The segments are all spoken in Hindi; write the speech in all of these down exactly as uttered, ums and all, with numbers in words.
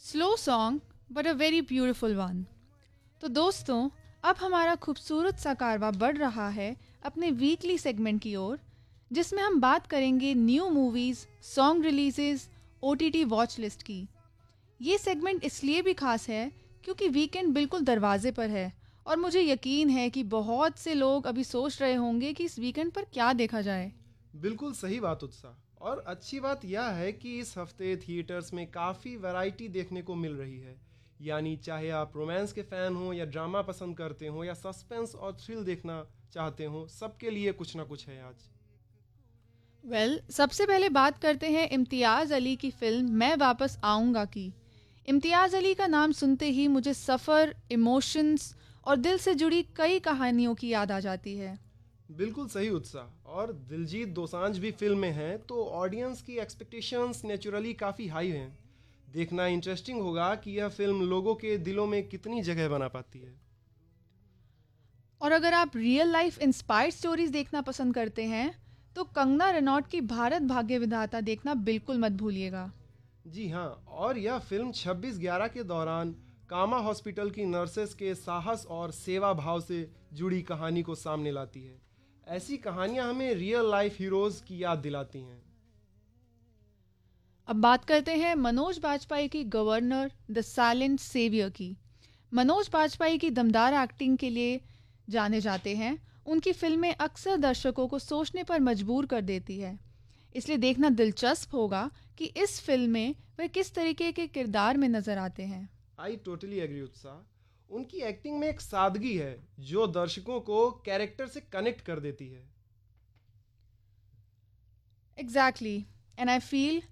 Slow song but a very beautiful one. तो दोस्तों, अब हमारा खूबसूरत सा कारवां बढ़ रहा है अपने वीकली सेगमेंट की ओर, जिसमें हम बात करेंगे new movies, song releases, OTT watch list की। ये सेगमेंट इसलिए भी खास है क्योंकि वीकेंड बिल्कुल दरवाजे पर है और मुझे यकीन है कि बहुत से लोग अभी सोच रहे होंगे कि इस वीकेंड पर क्या देखा जाए। बिल्कुल सही बात उत्साह। और अच्छी बात यह है कि इस हफ्ते थिएटर्स में काफ़ी वैरायटी देखने को मिल रही है। यानी चाहे आप रोमांस के फ़ैन हो या ड्रामा पसंद करते हो या सस्पेंस और थ्रिल देखना चाहते हो, सबके लिए कुछ ना कुछ है आज। वेल well, सबसे पहले बात करते हैं इम्तियाज़ अली की फिल्म मैं वापस आऊँगा की। इम्तियाज़ अली का नाम सुनते ही मुझे सफ़र, इमोशंस और दिल से जुड़ी कई कहानियों की याद आ जाती है। बिल्कुल सही उत्साह। और दिलजीत दोसांझ भी फिल्म में हैं, तो ऑडियंस की एक्सपेक्टेशंस नेचुरली काफ़ी हाई हैं। देखना इंटरेस्टिंग होगा कि यह फिल्म लोगों के दिलों में कितनी जगह बना पाती है। और अगर आप रियल लाइफ इंस्पायर्ड स्टोरीज देखना पसंद करते हैं तो कंगना रनौट की भारत भाग्य विधाता देखना बिल्कुल मत भूलिएगा। जी हाँ, और यह फिल्म छब्बीस ग्यारह के दौरान कामा हॉस्पिटल की नर्सेस के साहस और सेवा भाव से जुड़ी कहानी को सामने लाती है। ऐसी कहानियां हमें रियल लाइफ हीरोज की याद दिलाती हैं। अब बात करते हैं मनोज बाजपेयी की गवर्नर द साइलेंट सेवियर की। मनोज बाजपेयी की दमदार एक्टिंग के लिए जाने जाते हैं। उनकी फिल्में अक्सर दर्शकों को सोचने पर मजबूर कर देती है, इसलिए देखना दिलचस्प होगा कि इस फिल्म में वे किस तरीके के किरदार में नजर आते हैं। आई टोटली एग्री उत्साह। उनकी एक्टिंग में एक सादगी है जो दर्शकों को कैरेक्टर से कनेक्ट कर देती है। एग्जैक्टली, एंड आई फील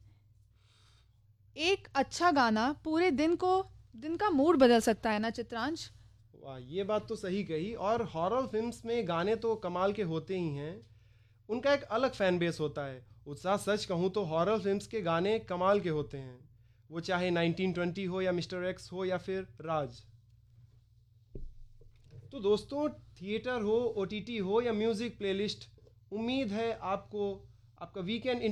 एक अच्छा गाना पूरे दिन को दिन का मूड बदल सकता है ना चित्रांश। वाह, ये बात तो सही कही। और हॉरर फिल्म्स में गाने तो कमाल के होते ही हैं। उनका एक अलग फैन बेस होता है। उत्साह, सच कहूँ तो हॉरर फिल्म्स के गाने कमाल के होते हैं। वो चाहे नाइनटीन ट्वेंटी हो या मिस्टर एक्स हो या फिर राज। तो दोस्तों, थिएटर हो, ओटीटी हो या म्यूजिक प्लेलिस्ट, उम्मीद है आपको आपका वीकेंड